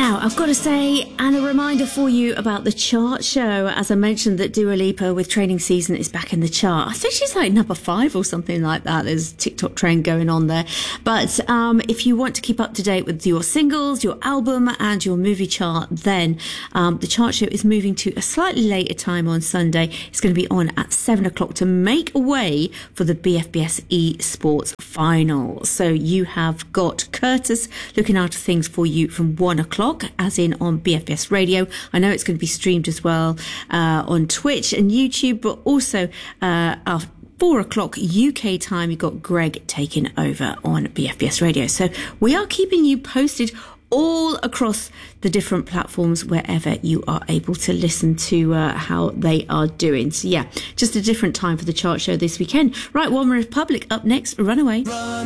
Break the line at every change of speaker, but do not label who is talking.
Now, I've got to say, and a reminder for you about the chart show. As I mentioned, that Dua Lipa with Training Season is back in the chart. I think she's like number 5 or something like that. There's a TikTok trend going on there. But if you want to keep up to date with your singles, your album and your movie chart, then the chart show is moving to a slightly later time on Sunday. It's going to be on at 7 o'clock to make way for the BFBS eSports final. So you have got Curtis looking after things for you from 1 o'clock. As in on BFBS Radio. I know it's going to be streamed as well on Twitch and YouTube, but also 4 o'clock UK time, you've got Greg taking over on BFBS Radio. So we are keeping you posted all across the different platforms wherever you are able to listen to how they are doing. So yeah, just a different time for the chart show this weekend. Right, One Republic up next, Runaway.